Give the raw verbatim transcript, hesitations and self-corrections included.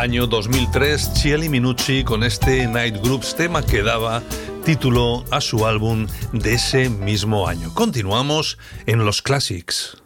año dos mil tres, Chieli Minucci con este Night Groups, tema que daba título a su álbum de ese mismo año. Continuamos en los Classics.